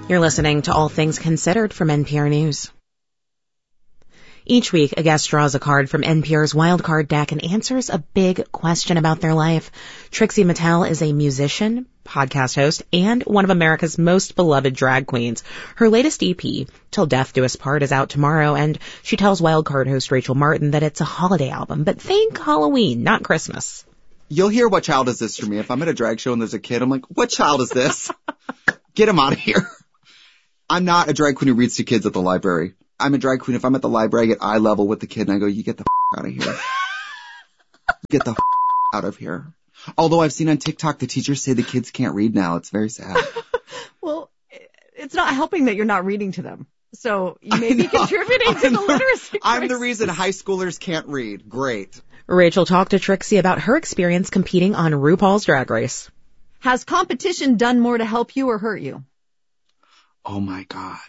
You're listening to All Things Considered from NPR News. Each week, a guest draws a card from NPR's Wildcard deck and answers a big question about their life. Trixie Mattel is a musician, podcast host, and one of America's most beloved drag queens. Her latest EP, Till Death Do Us Part, is out tomorrow, and she tells Wildcard host Rachel Martin that it's a holiday album, but think Halloween, not Christmas. You'll hear What Child Is This from me. If I'm at a drag show and there's a kid, I'm like, what child is this? Get him out of here. I'm not a drag queen who reads to kids at the library. I'm a drag queen. If I'm at the library, I get eye level with the kid and I go, you get the out of here. Get the out of here. Although I've seen on TikTok the teachers say the kids can't read now. It's very sad. Well, it's not helping that you're not reading to them. So you may be contributing to the literacy crisis. I'm the reason high schoolers can't read. Great. Rachel talked to Trixie about her experience competing on RuPaul's Drag Race. Has competition done more to help you or hurt you? Oh my God.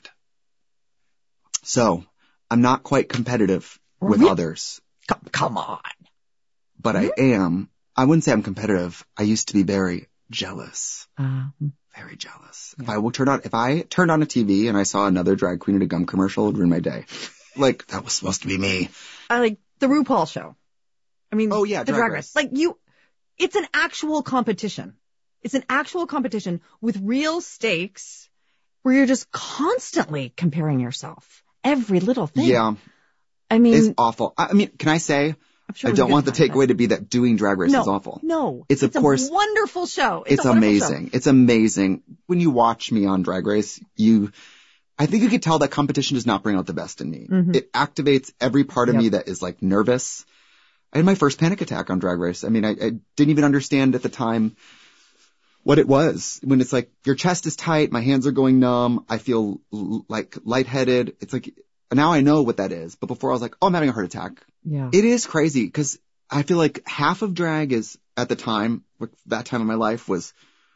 So, I'm not quite competitive with others. Come on. But I am. I wouldn't say I'm competitive. I used to be very jealous. Very jealous. Yeah. If I turned on a TV and I saw another drag queen at a gum commercial, it would ruin my day. Like, that was supposed to be me. I like the RuPaul show. I mean, oh yeah, the Drag Race. Like it's an actual competition. It's an actual competition with real stakes where you're just constantly comparing yourself. Every little thing. Yeah. I mean, it's awful. I mean, can I say, I don't want the takeaway to be that doing Drag Race is awful. No. It's of course a wonderful show. It's amazing. It's amazing. When you watch me on Drag Race, I think you could tell that competition does not bring out the best in me. Mm-hmm. It activates every part of me that is like nervous. I had my first panic attack on Drag Race. I mean, I didn't even understand at the time what it was. When it's like your chest is tight, my hands are going numb, I feel like lightheaded. It's like, now I know what that is. But before I was like, oh, I'm having a heart attack. Yeah. It is crazy because I feel like half of drag is at the time, that time of my life was,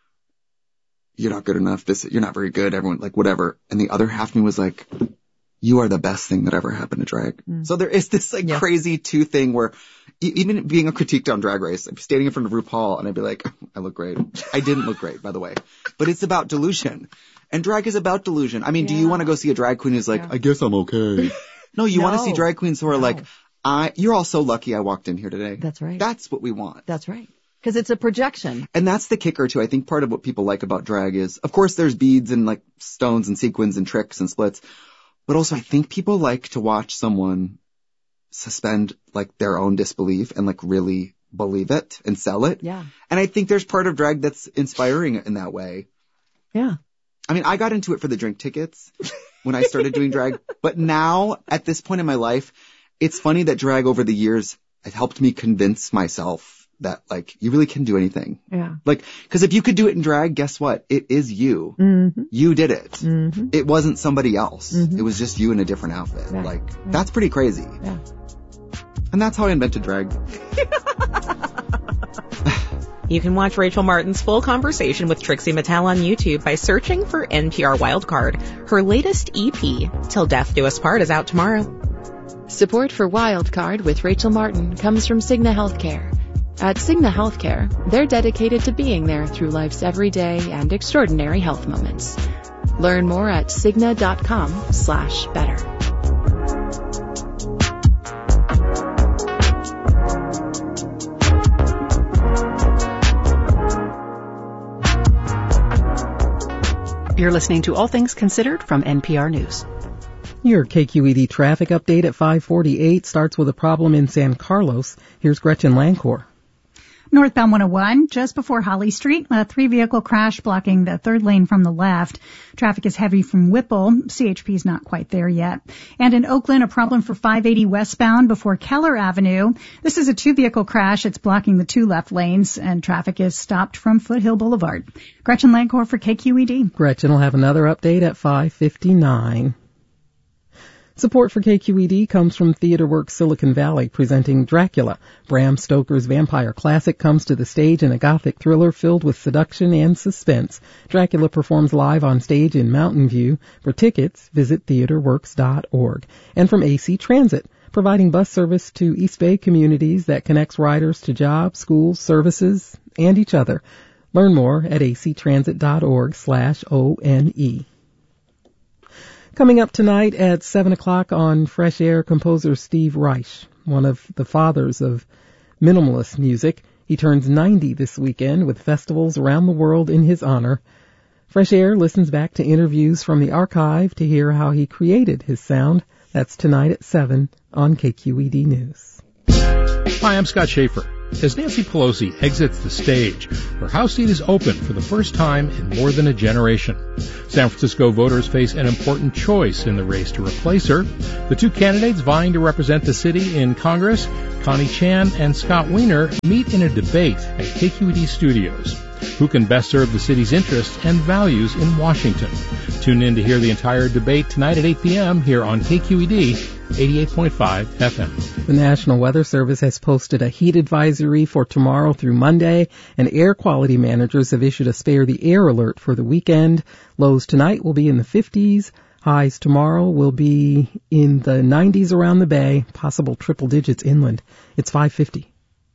you're not good enough. You're not very good. Everyone, like, whatever. And the other half of me was like, you are the best thing that ever happened to drag. So there is this like crazy two thing where even being critiqued on Drag Race, I'm standing in front of RuPaul and I'd be like, I look great. I didn't look great, by the way. But it's about delusion. And drag is about delusion. I mean, do you want to go see a drag queen who's like, I guess I'm okay? No, you want to see drag queens who are like, you're all so lucky I walked in here today. That's right. That's what we want. That's right. Because it's a projection. And that's the kicker too. I think part of what people like about drag is, of course, there's beads and like stones and sequins and tricks and splits. But also I think people like to watch someone suspend like their own disbelief and like really believe it and sell it. Yeah. And I think there's part of drag that's inspiring in that way. Yeah. I mean, I got into it for the drink tickets when I started doing drag. But now at this point in my life, it's funny that drag over the years has helped me convince myself that like you really can do anything. Yeah. Like, cause if you could do it in drag, guess what? It is you. Mm-hmm. You did it. Mm-hmm. It wasn't somebody else. Mm-hmm. It was just you in a different outfit. Yeah. Like, that's pretty crazy. Yeah. And that's how I invented drag. You can watch Rachel Martin's full conversation with Trixie Mattel on YouTube by searching for NPR Wildcard. Her latest EP, Till Death Do Us Part, is out tomorrow. Support for Wildcard with Rachel Martin comes from Cigna Healthcare. At Cigna Healthcare, they're dedicated to being there through life's everyday and extraordinary health moments. Learn more at Cigna.com/better. You're listening to All Things Considered from NPR News. Your KQED traffic update at 5:48 starts with a problem in San Carlos. Here's Gretchen Lancor. Northbound 101, just before Holly Street, a 3-vehicle crash blocking the third lane from the left. Traffic is heavy from Whipple. CHP is not quite there yet. And in Oakland, a problem for 580 westbound before Keller Avenue. This is a 2-vehicle crash. It's blocking the 2 left lanes, and traffic is stopped from Foothill Boulevard. Gretchen Lancor for KQED. Gretchen will have another update at 5:59. Support for KQED comes from TheaterWorks Silicon Valley, presenting Dracula. Bram Stoker's vampire classic comes to the stage in a gothic thriller filled with seduction and suspense. Dracula performs live on stage in Mountain View. For tickets, visit theaterworks.org. And from AC Transit, providing bus service to East Bay communities that connects riders to jobs, schools, services, and each other. Learn more at actransit.org/ONE. Coming up tonight at 7 o'clock on Fresh Air, composer Steve Reich, one of the fathers of minimalist music. He turns 90 this weekend with festivals around the world in his honor. Fresh Air listens back to interviews from the archive to hear how he created his sound. That's tonight at 7 on KQED News. Hi, I'm Scott Schaefer. As Nancy Pelosi exits the stage, her House seat is open for the first time in more than a generation. San Francisco voters face an important choice in the race to replace her. The two candidates vying to represent the city in Congress, Connie Chan and Scott Wiener, meet in a debate at KQED Studios. Who can best serve the city's interests and values in Washington? Tune in to hear the entire debate tonight at 8 p.m. here on KQED 88.5 FM. The National Weather Service has posted a heat advisory for tomorrow through Monday, and air quality managers have issued a spare the air alert for the weekend. Lows tonight will be in the 50s. Highs tomorrow will be in the 90s around the bay, possible triple digits inland. It's 5:50.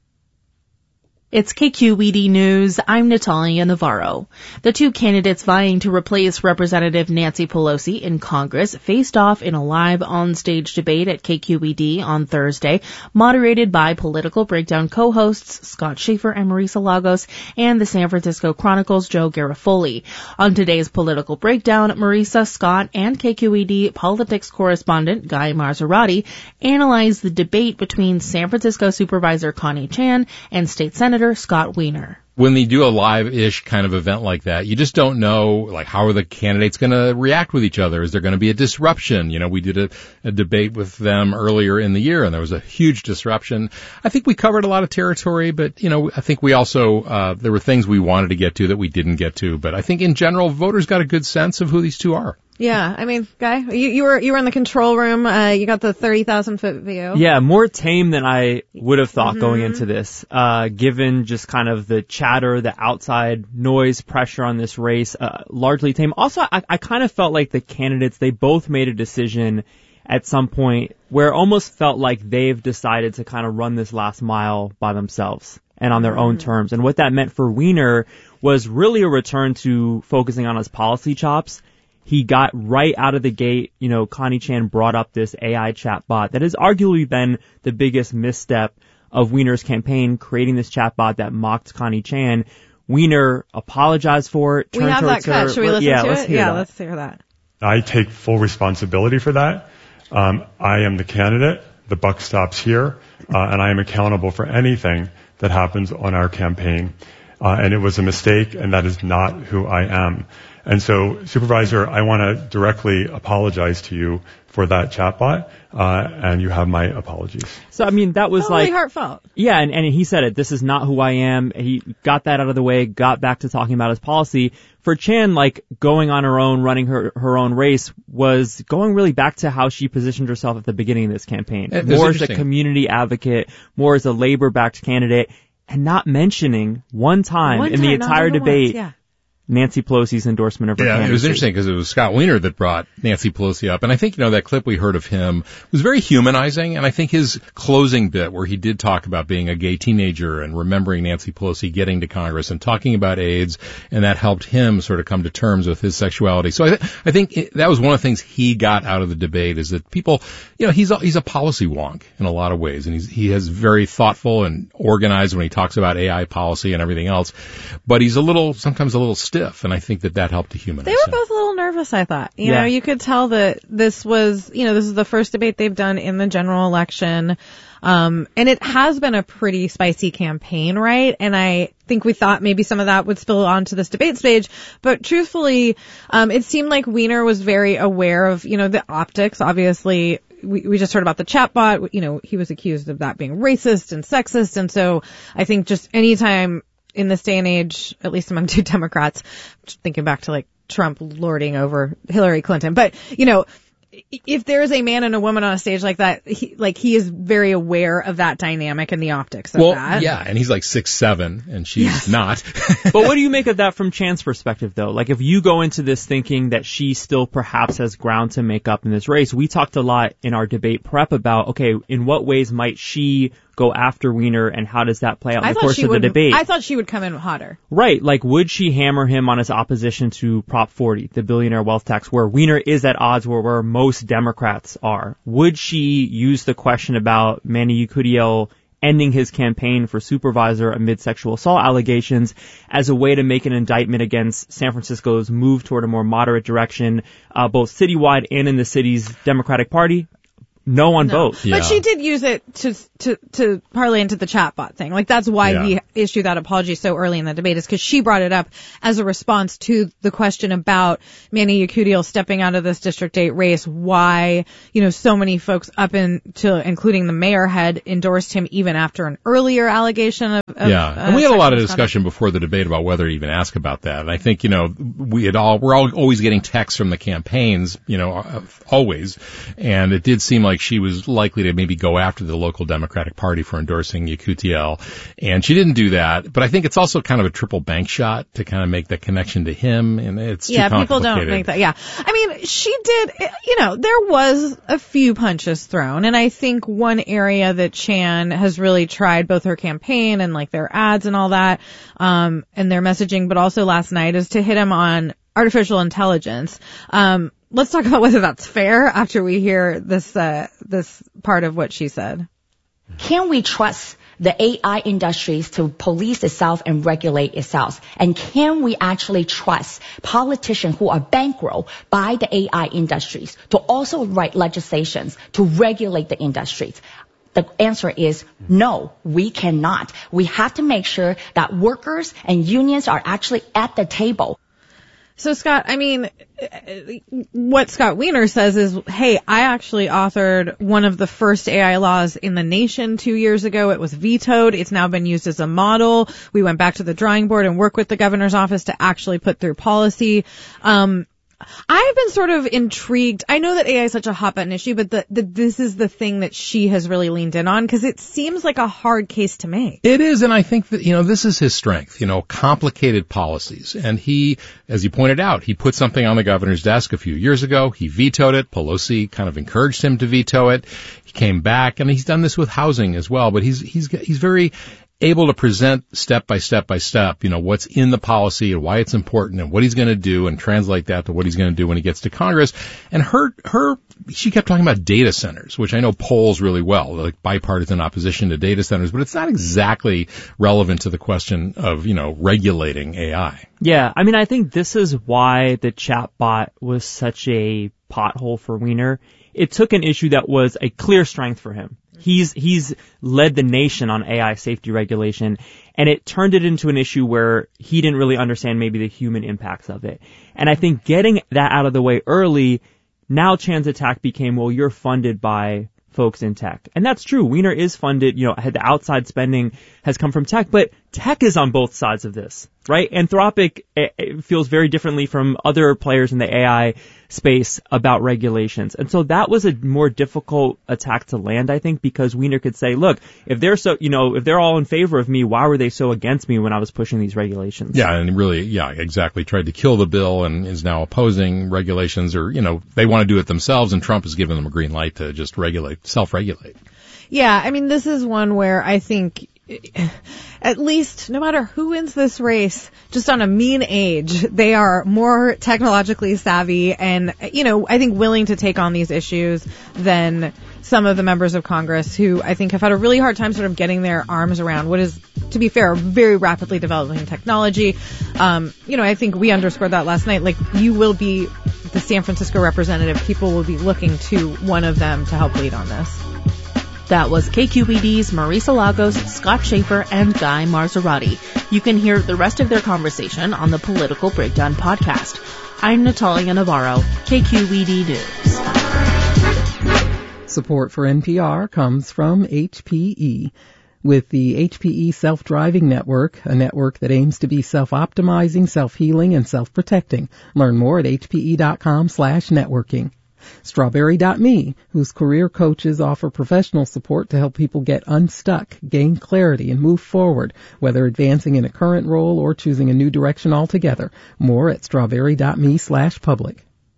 It's KQED News. I'm Natalia Navarro. The two candidates vying to replace Representative Nancy Pelosi in Congress faced off in a live on-stage debate at KQED on Thursday, moderated by Political Breakdown co-hosts Scott Schaefer and Marisa Lagos and the San Francisco Chronicle's Joe Garofoli. On today's Political Breakdown, Marisa, Scott, and KQED politics correspondent Guy Marzorati analyzed the debate between San Francisco Supervisor Connie Chan and State Senator Scott Wiener. When they do a live-ish kind of event like that, you just don't know, like, how are the candidates going to react with each other? Is there going to be a disruption? You know, we did a debate with them earlier in the year, and there was a huge disruption. I think we covered a lot of territory, but, you know, I think we also, there were things we wanted to get to that we didn't get to. But I think in general, voters got a good sense of who these two are. Yeah, I mean, Guy, you were in the control room. You got the 30,000-foot view. Yeah, more tame than I would have thought going into this, given just kind of the chatter, the outside noise, pressure on this race, largely tame. Also, I kind of felt like the candidates, they both made a decision at some point where it almost felt like they've decided to kind of run this last mile by themselves and on their own terms. And what that meant for Wiener was really a return to focusing on his policy chops. He got right out of the gate, you know, Connie Chan brought up this AI chatbot that has arguably been the biggest misstep of Wiener's campaign, creating this chatbot that mocked Connie Chan. Wiener apologized for it. We have that cut. Should we listen to it? Yeah, let's hear that. I take full responsibility for that. I am the candidate. The buck stops here. And I am accountable for anything that happens on our campaign. And it was a mistake, and that is not who I am. And so, Supervisor, I want to directly apologize to you for that chatbot, and you have my apologies. So, I mean, that was totally heartfelt. Yeah, and he said it. This is not who I am. He got that out of the way, got back to talking about his policy. For Chan, like, going on her own, running her own race, was going really back to how she positioned herself at the beginning of this campaign. More as a community advocate, more as a labor-backed candidate, and not mentioning one time in the entire debate Nancy Pelosi's endorsement of her candidacy. Yeah, it was interesting because it was Scott Wiener that brought Nancy Pelosi up. And I think, you know, that clip we heard of him was very humanizing. And I think his closing bit where he did talk about being a gay teenager and remembering Nancy Pelosi getting to Congress and talking about AIDS, and that helped him sort of come to terms with his sexuality. So I think that was one of the things he got out of the debate, is that people, you know, he's a policy wonk in a lot of ways. And he is very thoughtful and organized when he talks about AI policy and everything else. But he's sometimes a little stiff. And I think that helped to humanize him. They were both a little nervous, I thought. You know, you could tell that this is the first debate they've done in the general election. And it has been a pretty spicy campaign, right? And I think we thought maybe some of that would spill onto this debate stage. But truthfully, it seemed like Wiener was very aware of, you know, the optics. Obviously, we just heard about the chatbot. You know, he was accused of that being racist and sexist. And so I think just anytime in this day and age, at least among two Democrats, just thinking back to like Trump lording over Hillary Clinton. But, you know, if there's a man and a woman on a stage like that, he is very aware of that dynamic and the optics of that. Yeah, and he's like 6'7", and she's not. But what do you make of that from Chan's perspective, though? Like, if you go into this thinking that she still perhaps has ground to make up in this race, we talked a lot in our debate prep about, okay, in what ways might she go after Weiner, and how does that play out in the course of the debate? I thought she would come in hotter. Right. Like, would she hammer him on his opposition to Prop 40, the billionaire wealth tax, where Weiner is at odds where most Democrats are? Would she use the question about Manny Yukutiel ending his campaign for supervisor amid sexual assault allegations as a way to make an indictment against San Francisco's move toward a more moderate direction, both citywide and in the city's Democratic Party? No on both. Yeah. But she did use it to parlay into the chatbot thing. Like, that's why he issued that apology so early in the debate, is because she brought it up as a response to the question about Manny Yukutiel stepping out of this District 8 race, why, so many folks up into, including the mayor, had endorsed him even after an earlier allegation of and we had a lot of discussion before the debate about whether to even ask about that. And I think, we're all always getting texts from the campaigns, always. And it did seem like she was likely to maybe go after the local Democratic Party for endorsing Yukutiel. And she didn't do that. But I think it's also kind of a triple bank shot to kind of make that connection to him. And it's too complicated. People don't make that. Yeah. I mean, she did, there was a few punches thrown. And I think one area that Chan has really tried, both her campaign and like their ads and all that, and their messaging, but also last night, is to hit him on artificial intelligence. Let's talk about whether that's fair after we hear this part of what she said. Can we trust the AI industries to police itself and regulate itself? And can we actually trust politicians who are bankrolled by the AI industries to also write legislations to regulate the industries? The answer is no, we cannot. We have to make sure that workers and unions are actually at the table. So, Scott, I mean, what Scott Weiner says is, hey, I actually authored one of the first AI laws in the nation 2 years ago. It was vetoed. It's now been used as a model. We went back to the drawing board and worked with the governor's office to actually put through policy. I've been sort of intrigued. I know that AI is such a hot button issue, but this is the thing that she has really leaned in on, because it seems like a hard case to make. It is, and I think that, this is his strength, complicated policies. And he, as you pointed out, he put something on the governor's desk a few years ago. He vetoed it. Pelosi kind of encouraged him to veto it. He came back, and he's done this with housing as well, but he's very able to present step by step by step, what's in the policy and why it's important and what he's going to do, and translate that to what he's going to do when he gets to Congress. And she kept talking about data centers, which I know polls really well, like bipartisan opposition to data centers, but it's not exactly relevant to the question of, regulating AI. Yeah. I mean, I think this is why the chatbot was such a pothole for Weiner. It took an issue that was a clear strength for him. He's led the nation on AI safety regulation, and it turned it into an issue where he didn't really understand maybe the human impacts of it. And I think getting that out of the way early, now Chan's attack became, well, you're funded by folks in tech. And that's true. Weiner is funded, the outside spending has come from tech, but tech is on both sides of this, right? Anthropic feels very differently from other players in the AI space about regulations. And so that was a more difficult attack to land, I think, because Weiner could say, look, if they're all in favor of me, why were they so against me when I was pushing these regulations? Yeah, and really, exactly. Tried to kill the bill and is now opposing regulations, or, they want to do it themselves, and Trump has given them a green light to just self-regulate. Yeah, I mean, this is one where I think, at least, no matter who wins this race, just on a mean age, they are more technologically savvy and, I think willing to take on these issues than some of the members of Congress who I think have had a really hard time sort of getting their arms around what is, to be fair, very rapidly developing technology. I think we underscored that last night. Like, you will be the San Francisco representative. People will be looking to one of them to help lead on this. That was KQED's Marisa Lagos, Scott Schaefer, and Guy Marzorati. You can hear the rest of their conversation on the Political Breakdown podcast. I'm Natalia Navarro, KQED News. Support for NPR comes from HPE. With the HPE Self-Driving Network, a network that aims to be self-optimizing, self-healing, and self-protecting. Learn more at hpe.com/networking. Strawberry.me, whose career coaches offer professional support to help people get unstuck, gain clarity, and move forward, whether advancing in a current role or choosing a new direction altogether. More at strawberry.me/public.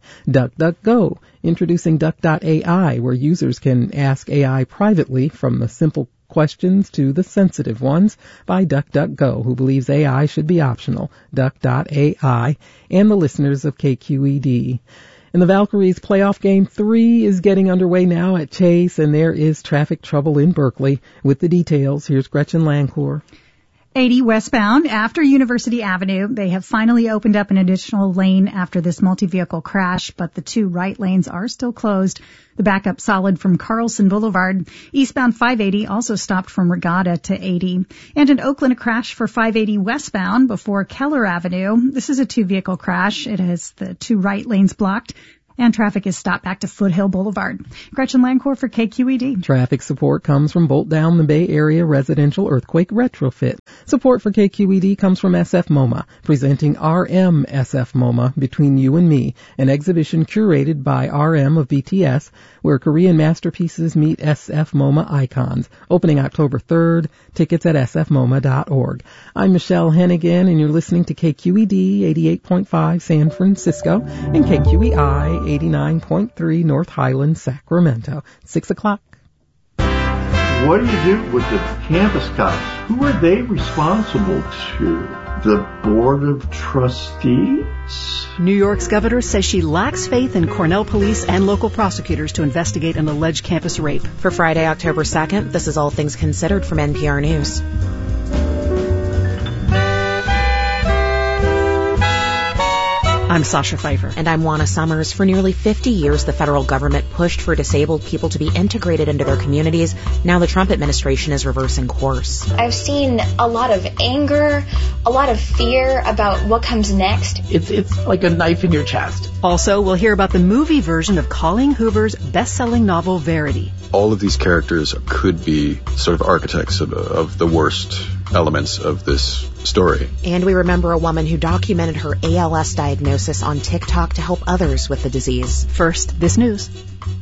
DuckDuckGo, introducing Duck.ai, where users can ask AI privately from the simple questions to the sensitive ones by DuckDuckGo, who believes AI should be optional, Duck.ai, and the listeners of KQED. And the Valkyries playoff game 3 is getting underway now at Chase, and there is traffic trouble in Berkeley. With the details, here's Gretchen Lancourt. 80 westbound after University Avenue. They have finally opened up an additional lane after this multi-vehicle crash, but the two right lanes are still closed. The backup solid from Carlson Boulevard. Eastbound 580 also stopped from Regatta to 80. And in Oakland, a crash for 580 westbound before Keller Avenue. This is a two-vehicle crash. It has the two right lanes blocked, and traffic is stopped back to Foothill Boulevard. Gretchen Lancourt for KQED. Traffic support comes from Bolt Down, the Bay Area Residential Earthquake Retrofit. Support for KQED comes from SF MoMA, presenting RM SF MoMA, Between You and Me, an exhibition curated by RM of BTS, where Korean masterpieces meet SF MoMA icons. Opening October 3rd. Tickets at sfmoma.org. I'm Michelle Hennigan, and you're listening to KQED 88.5 San Francisco and KQEI 89.3 North Highland, Sacramento. 6 o'clock. What do you do with the campus cops? Who are they responsible to? The Board of Trustees? New York's governor says she lacks faith in Cornell police and local prosecutors to investigate an alleged campus rape. For Friday, October 2nd, this is All Things Considered from NPR News. I'm Sasha Pfeiffer. And I'm Juana Summers. For nearly 50 years, the federal government pushed for disabled people to be integrated into their communities. Now the Trump administration is reversing course. I've seen a lot of anger, a lot of fear about what comes next. It's like a knife in your chest. Also, we'll hear about the movie version of Colleen Hoover's best-selling novel, Verity. All of these characters could be sort of architects of the worst elements of this story. And we remember a woman who documented her ALS diagnosis on TikTok to help others with the disease. First, this news.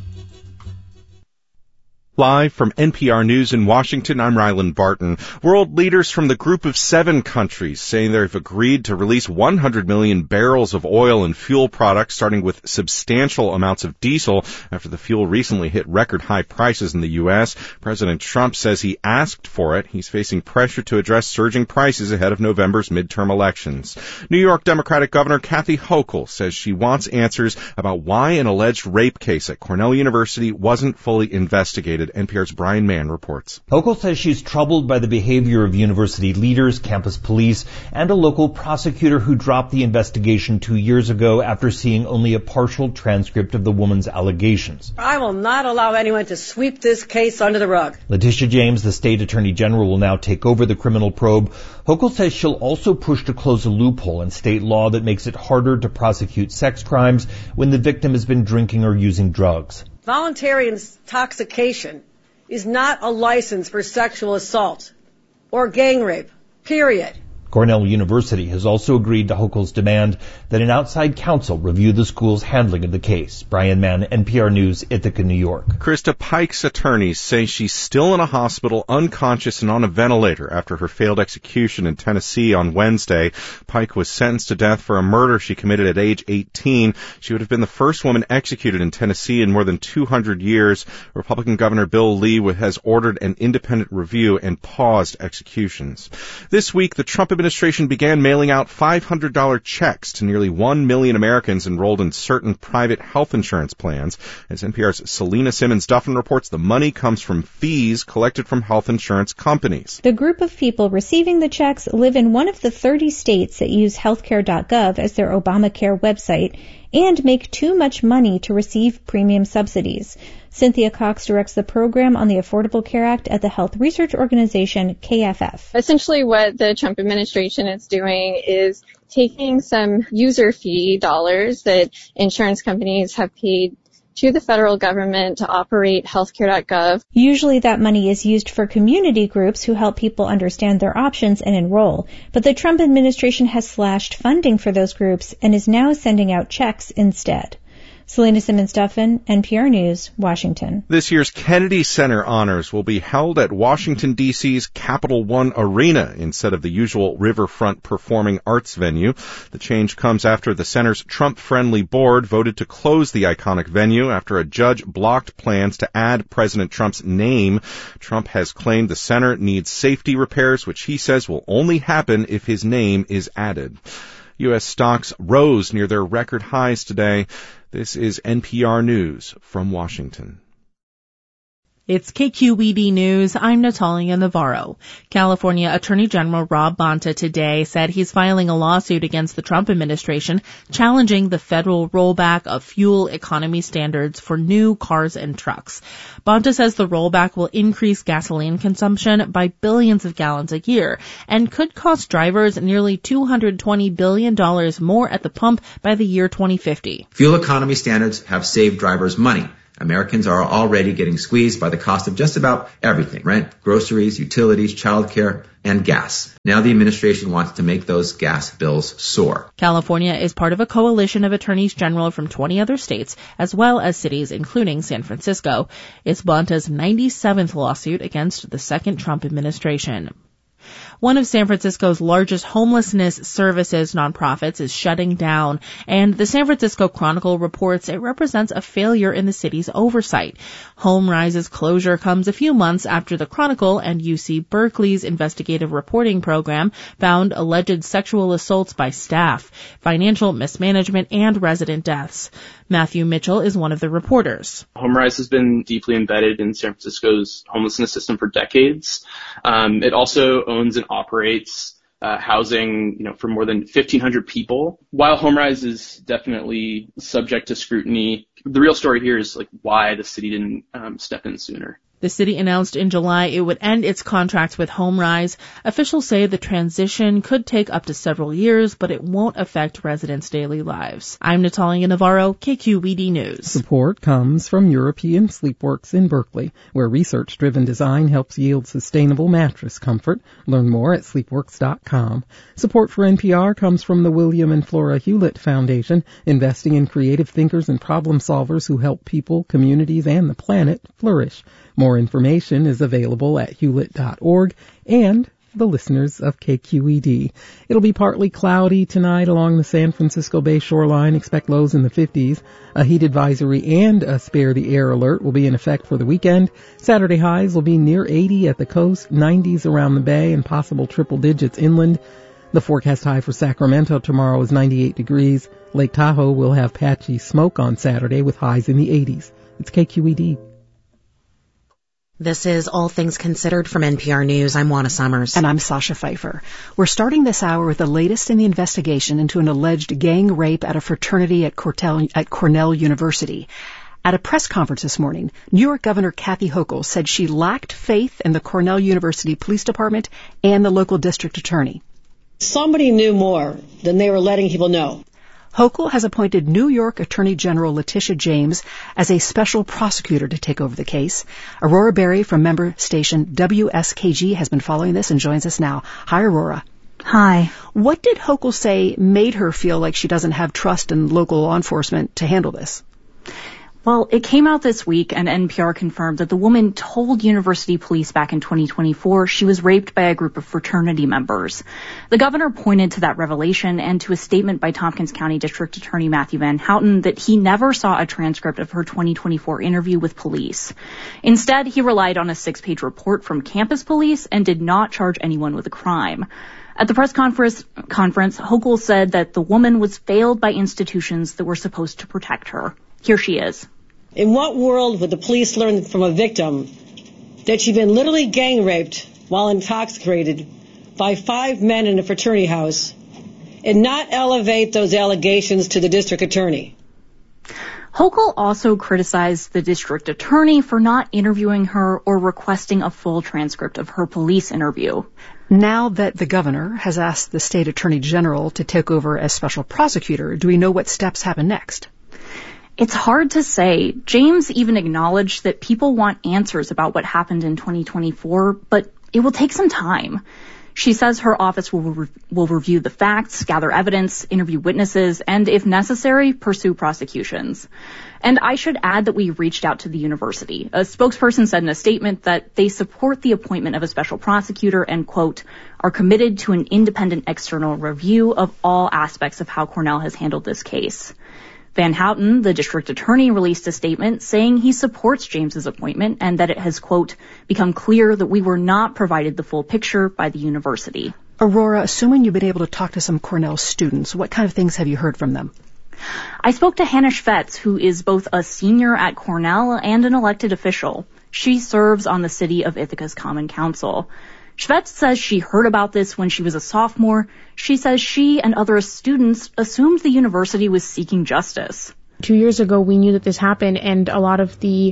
Live from NPR News in Washington, I'm Rylan Barton. World leaders from the Group of 7 countries saying they've agreed to release 100 million barrels of oil and fuel products, starting with substantial amounts of diesel after the fuel recently hit record high prices in the U.S. President Trump says he asked for it. He's facing pressure to address surging prices ahead of November's midterm elections. New York Democratic Governor Kathy Hochul says she wants answers about why an alleged rape case at Cornell University wasn't fully investigated. NPR's Brian Mann reports. Hochul says she's troubled by the behavior of university leaders, campus police, and a local prosecutor who dropped the investigation 2 years ago after seeing only a partial transcript of the woman's allegations. I will not allow anyone to sweep this case under the rug. Letitia James, the state attorney general, will now take over the criminal probe. Hochul says she'll also push to close a loophole in state law that makes it harder to prosecute sex crimes when the victim has been drinking or using drugs. Voluntary intoxication is not a license for sexual assault or gang rape, period. Cornell University has also agreed to Hochul's demand that an outside counsel review the school's handling of the case. Brian Mann, NPR News, Ithaca, New York. Krista Pike's attorneys say she's still in a hospital, unconscious and on a ventilator after her failed execution in Tennessee on Wednesday. Pike was sentenced to death for a murder she committed at age 18. She would have been the first woman executed in Tennessee in more than 200 years. Republican Governor Bill Lee has ordered an independent review and paused executions. This week, the Trump administration began mailing out $500 checks to nearly 1 million Americans enrolled in certain private health insurance plans. As NPR's Selena Simmons-Duffin reports, the money comes from fees collected from health insurance companies. The group of people receiving the checks live in one of the 30 states that use healthcare.gov as their Obamacare website and make too much money to receive premium subsidies. Cynthia Cox directs the program on the Affordable Care Act at the health research organization KFF. Essentially what the Trump administration is doing is taking some user fee dollars that insurance companies have paid to the federal government to operate healthcare.gov. Usually that money is used for community groups who help people understand their options and enroll. But the Trump administration has slashed funding for those groups and is now sending out checks instead. Selena Simmons-Duffin, NPR News, Washington. This year's Kennedy Center honors will be held at Washington, D.C.'s Capital One Arena instead of the usual Riverfront Performing Arts venue. The change comes after the center's Trump-friendly board voted to close the iconic venue after a judge blocked plans to add President Trump's name. Trump has claimed the center needs safety repairs, which he says will only happen if his name is added. U.S. stocks rose near their record highs today. This is NPR News from Washington. It's KQED News. I'm Natalia Navarro. California Attorney General Rob Bonta today said he's filing a lawsuit against the Trump administration challenging the federal rollback of fuel economy standards for new cars and trucks. Bonta says the rollback will increase gasoline consumption by billions of gallons a year and could cost drivers nearly $220 billion more at the pump by the year 2050. Fuel economy standards have saved drivers money. Americans are already getting squeezed by the cost of just about everything: rent, groceries, utilities, childcare, and gas. Now the administration wants to make those gas bills soar. California is part of a coalition of attorneys general from 20 other states, as well as cities including San Francisco. It's Bonta's 97th lawsuit against the second Trump administration. One of San Francisco's largest homelessness services nonprofits is shutting down, and the San Francisco Chronicle reports it represents a failure in the city's oversight. HomeRise's closure comes a few months after the Chronicle and UC Berkeley's investigative reporting program found alleged sexual assaults by staff, financial mismanagement, and resident deaths. Matthew Mitchell is one of the reporters. HomeRise has been deeply embedded in San Francisco's homelessness system for decades. It also owns and operates housing, for more than 1,500 people. While HomeRise is definitely subject to scrutiny, the real story here is why the city didn't step in sooner. The city announced in July it would end its contracts with HomeRise. Officials say the transition could take up to several years, but it won't affect residents' daily lives. I'm Natalia Navarro, KQED News. Support comes from European Sleepworks in Berkeley, where research-driven design helps yield sustainable mattress comfort. Learn more at sleepworks.com. Support for NPR comes from the William and Flora Hewlett Foundation, investing in creative thinkers and problem solvers who help people, communities, and the planet flourish. More information is available at hewlett.org and the listeners of KQED. It'll be partly cloudy tonight along the San Francisco Bay shoreline. Expect lows in the 50s. A heat advisory and a spare the air alert will be in effect for the weekend. Saturday highs will be near 80 at the coast, 90s around the bay, and possible triple digits inland. The forecast high for Sacramento tomorrow is 98 degrees. Lake Tahoe will have patchy smoke on Saturday with highs in the 80s. It's KQED. This is All Things Considered from NPR News. I'm Juana Summers. And I'm Sasha Pfeiffer. We're starting this hour with the latest in the investigation into an alleged gang rape at a fraternity at Cornell University. At a press conference this morning, New York Governor Kathy Hochul said she lacked faith in the Cornell University Police Department and the local district attorney. Somebody knew more than they were letting people know. Hochul has appointed New York Attorney General Letitia James as a special prosecutor to take over the case. Aurora Berry from member station WSKG has been following this and joins us now. Hi, Aurora. Hi. What did Hochul say made her feel like she doesn't have trust in local law enforcement to handle this? Well, it came out this week, and NPR confirmed that the woman told university police back in 2024 she was raped by a group of fraternity members. The governor pointed to that revelation and to a statement by Tompkins County District Attorney Matthew Van Houten that he never saw a transcript of her 2024 interview with police. Instead, he relied on a 6-page report from campus police and did not charge anyone with a crime. At the press conference, Hochul said that the woman was failed by institutions that were supposed to protect her. Here she is. In what world would the police learn from a victim that she'd been literally gang raped while intoxicated by 5 men in a fraternity house and not elevate those allegations to the district attorney? Hochul also criticized the district attorney for not interviewing her or requesting a full transcript of her police interview. Now that the governor has asked the state attorney general to take over as special prosecutor, do we know what steps happen next? It's hard to say. James even acknowledged that people want answers about what happened in 2024, but it will take some time. She says her office will review the facts, gather evidence, interview witnesses, and if necessary, pursue prosecutions. And I should add that we reached out to the university. A spokesperson said in a statement that they support the appointment of a special prosecutor and, quote, are committed to an independent external review of all aspects of how Cornell has handled this case. Van Houten, the district attorney, released a statement saying he supports James's appointment and that it has, quote, become clear that we were not provided the full picture by the university. Aurora, assuming you've been able to talk to some Cornell students, what kind of things have you heard from them? I spoke to Hannah Schvetz, who is both a senior at Cornell and an elected official. She serves on the City of Ithaca's Common Council. Schvetz says she heard about this when she was a sophomore. She says she and other students assumed the university was seeking justice. 2 years ago, we knew that this happened, and a lot of the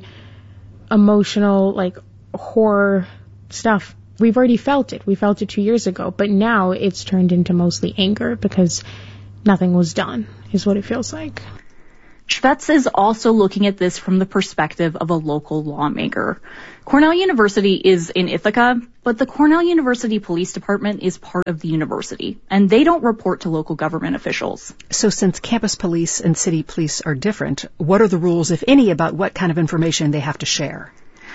emotional, horror stuff, we've already felt it. We felt it 2 years ago, but now it's turned into mostly anger because nothing was done, is what it feels like. Schvetz is also looking at this from the perspective of a local lawmaker. Cornell University is in Ithaca, but the Cornell University Police Department is part of the university, and they don't report to local government officials. So since campus police and city police are different, what are the rules, if any, about what kind of information they have to share?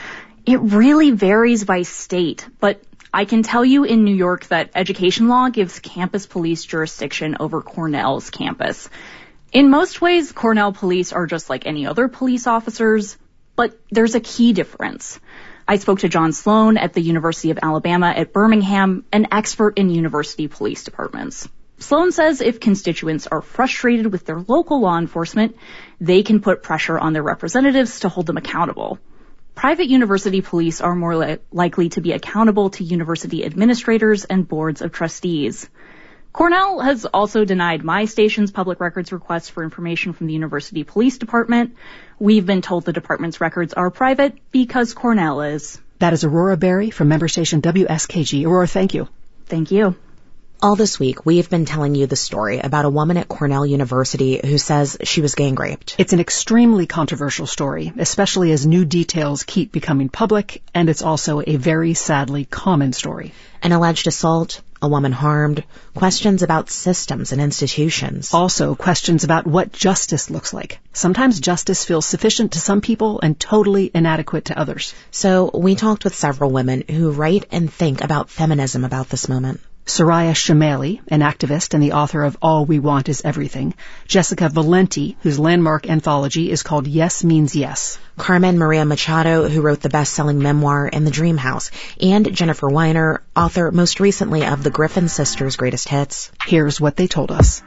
It really varies by state, but I can tell you in New York that education law gives campus police jurisdiction over Cornell's campus. In most ways, Cornell police are just like any other police officers, but there's a key difference. I spoke to John Sloan at the University of Alabama at Birmingham, an expert in university police departments. Sloan says if constituents are frustrated with their local law enforcement, they can put pressure on their representatives to hold them accountable. Private university police are more likely to be accountable to university administrators and boards of trustees. Cornell has also denied my station's public records requests for information from the University Police Department. We've been told the department's records are private because Cornell is. That is Aurora Berry from member station WSKG. Aurora, thank you. Thank you. All this week, we've been telling you the story about a woman at Cornell University who says she was gang raped. It's an extremely controversial story, especially as new details keep becoming public, and it's also a very sadly common story. An alleged assault, a woman harmed, questions about systems and institutions. Also, questions about what justice looks like. Sometimes justice feels sufficient to some people and totally inadequate to others. So we talked with several women who write and think about feminism about this moment. Soraya Shamali, an activist and the author of All We Want Is Everything. Jessica Valenti, whose landmark anthology is called Yes Means Yes. Carmen Maria Machado, who wrote the best-selling memoir In the Dream House. And Jennifer Weiner, author most recently of the Griffin Sisters' Greatest Hits. Here's what they told us.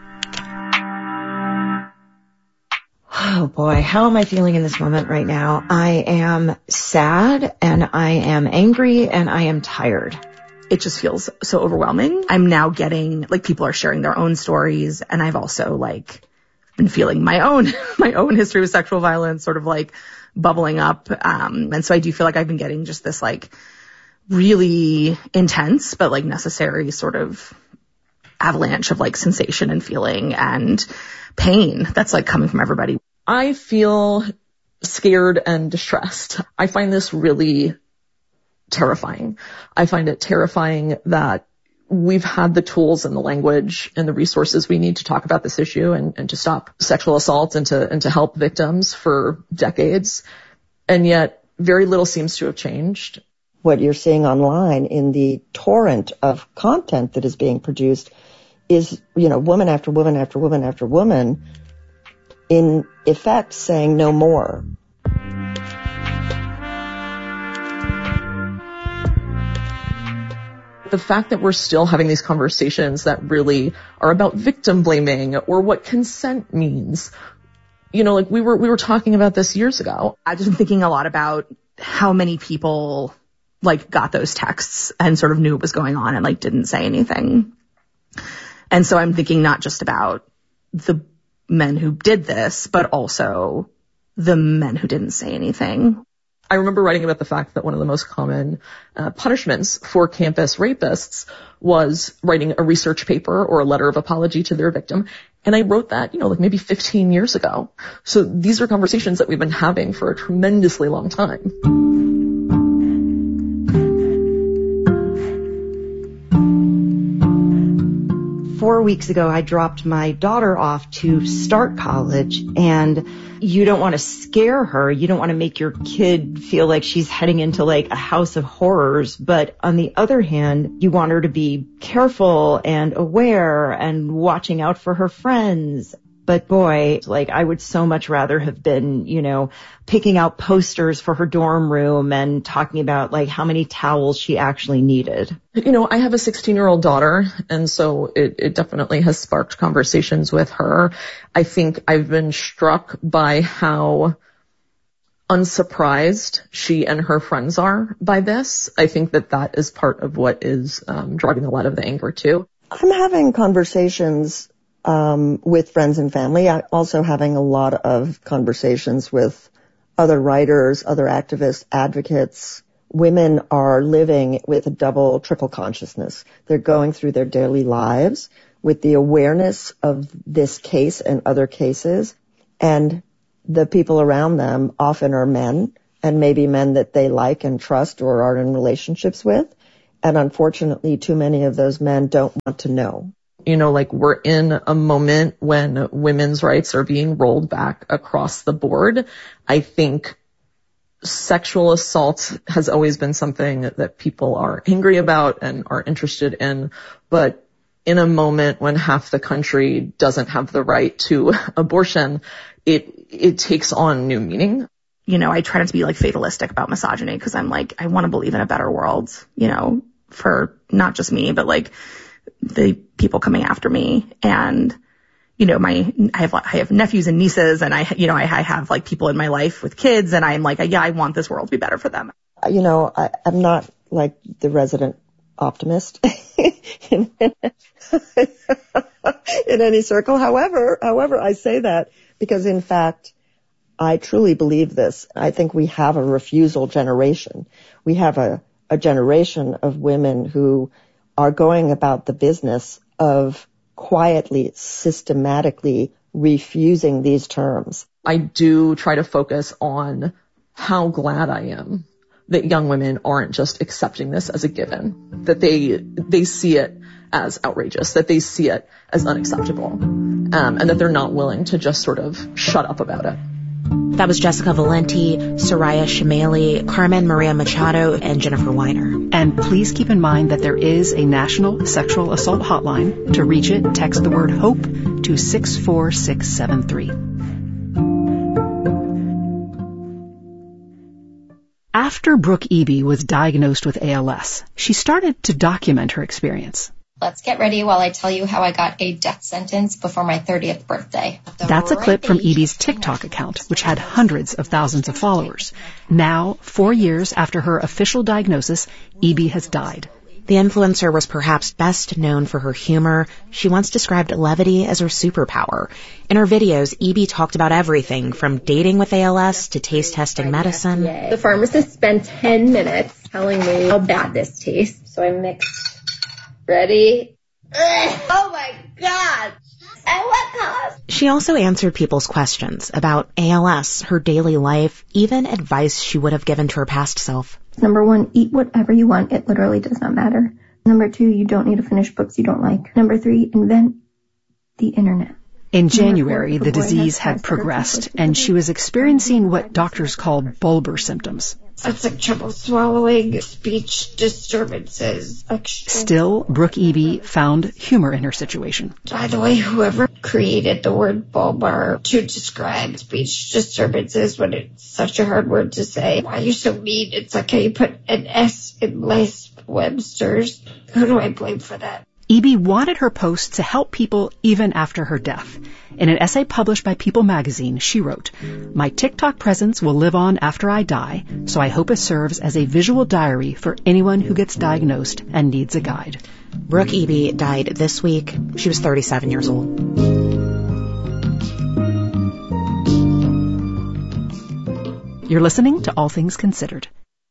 Oh boy, how am I feeling in this moment right now? I am sad, and I am angry, and I am tired. It just feels so overwhelming. I'm now getting, people are sharing their own stories, and I've also, been feeling my own history with sexual violence sort of, bubbling up. And so I do feel like I've been getting just this, really intense, but, necessary sort of avalanche of, sensation and feeling and pain that's, coming from everybody. I feel scared and distressed. I find this really terrifying. I find it terrifying that we've had the tools and the language and the resources we need to talk about this issue and to stop sexual assault and to help victims for decades. And yet very little seems to have changed. What you're seeing online in the torrent of content that is being produced is, woman after woman after woman after woman, in effect saying no more. The fact that we're still having these conversations that really are about victim blaming or what consent means. We were talking about this years ago. I've just been thinking a lot about how many people got those texts and sort of knew what was going on and didn't say anything. And so I'm thinking not just about the men who did this, but also the men who didn't say anything. I remember writing about the fact that one of the most common punishments for campus rapists was writing a research paper or a letter of apology to their victim. And I wrote that, maybe 15 years ago. So these are conversations that we've been having for a tremendously long time. 4 weeks ago, I dropped my daughter off to start college, and you don't want to scare her. You don't want to make your kid feel like she's heading into like a house of horrors. But on the other hand, you want her to be careful and aware and watching out for her friends. But boy, like I would so much rather have been, picking out posters for her dorm room and talking about like how many towels she actually needed. I have a 16-year-old daughter, and so it definitely has sparked conversations with her. I think I've been struck by how unsurprised she and her friends are by this. I think that is part of what is driving a lot of the anger too. I'm having conversations with friends and family. I'm also having a lot of conversations with other writers, other activists, advocates. Women are living with a double, triple consciousness. They're going through their daily lives with the awareness of this case and other cases, and the people around them often are men, and maybe men that they like and trust or are in relationships with. And unfortunately, too many of those men don't want to know. We're in a moment when women's rights are being rolled back across the board. I think sexual assault has always been something that people are angry about and are interested in. But in a moment when half the country doesn't have the right to abortion, it takes on new meaning. I try not to be like fatalistic about misogyny because I'm like, I want to believe in a better world, for not just me, but like the people coming after me. And, I have nephews and nieces, and I have like people in my life with kids, and I'm like, I want this world to be better for them. I'm not like the resident optimist in any circle. However, I say that because in fact, I truly believe this. I think we have a refusal generation. We have a generation of women who are going about the business of quietly, systematically refusing these terms. I do try to focus on how glad I am that young women aren't just accepting this as a given, that they see it as outrageous, that they see it as unacceptable, and that they're not willing to just sort of shut up about it. That was Jessica Valenti, Soraya Shamaili, Carmen Maria Machado, and Jennifer Weiner. And please keep in mind that there is a national sexual assault hotline. To reach it, text the word HOPE to 64673. After Brooke Eby was diagnosed with ALS, she started to document her experience. Let's get ready while I tell you how I got a death sentence before my 30th birthday. That's a clip from Eby's TikTok account, which had hundreds of thousands of followers. Now, 4 years after her official diagnosis, Eby has died. The influencer was perhaps best known for her humor. She once described levity as her superpower. In her videos, Eby talked about everything from dating with ALS to taste testing medicine. The pharmacist spent 10 minutes telling me how bad this tastes, so I mixed. Ready? Oh my God! At what cost? She also answered people's questions about ALS, her daily life, even advice she would have given to her past self. Number 1, eat whatever you want. It literally does not matter. Number 2, you don't need to finish books you don't like. Number 3, invent the internet. In January, the disease had progressed, and she was experiencing what doctors called bulbar symptoms. That's like trouble swallowing, speech disturbances. Still, Brooke Eby found humor in her situation. By the way, whoever created the word bulbar to describe speech disturbances when it's such a hard word to say, why are you so mean? It's like how you put an S in Lisp Webster's. Who do I blame for that? Eby wanted her posts to help people even after her death. In an essay published by People magazine, she wrote, "My TikTok presence will live on after I die, so I hope it serves as a visual diary for anyone who gets diagnosed and needs a guide." Brooke Eby died this week. She was 37 years old. You're listening to All Things Considered.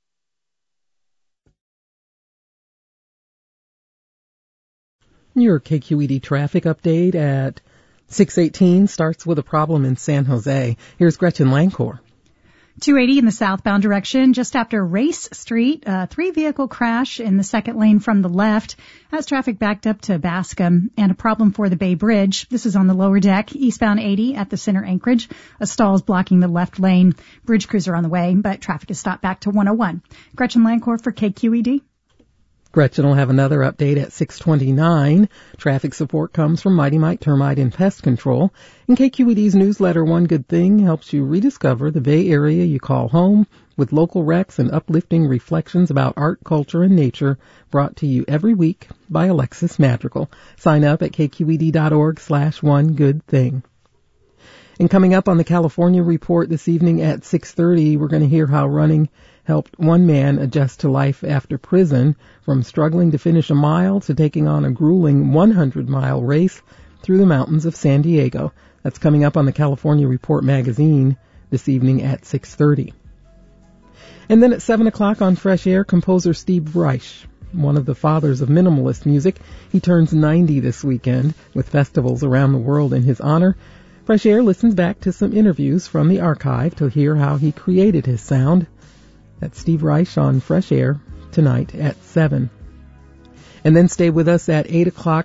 Your KQED traffic update at 6:18 starts with a problem in San Jose. Here's Gretchen Lancor. 280 in the southbound direction, just after Race Street, a 3-vehicle crash in the second lane from the left has traffic backed up to Bascom, and a problem for the Bay Bridge. This is on the lower deck, eastbound 80 at the center Anchorage. A stall is blocking the left lane. Bridge crews are on the way, but traffic is stopped back to 101. Gretchen Lancourt for KQED. Gretchen will have another update at 6:29. Traffic support comes from Mighty Mike Termite and Pest Control. And KQED's newsletter, One Good Thing, helps you rediscover the Bay Area you call home with local recs and uplifting reflections about art, culture, and nature, brought to you every week by Alexis Madrigal. Sign up at kqed.org/onegoodthing. And coming up on the California Report this evening at 6:30, we're going to hear how running helped one man adjust to life after prison, from struggling to finish a mile to taking on a grueling 100-mile race through the mountains of San Diego. That's coming up on the California Report magazine this evening at 6:30. And then at 7 o'clock on Fresh Air, composer Steve Reich, one of the fathers of minimalist music. He turns 90 this weekend, with festivals around the world in his honor. Fresh Air listens back to some interviews from the archive to hear how he created his sound. That's Steve Reich on Fresh Air tonight at 7. And then stay with us at 8 o'clock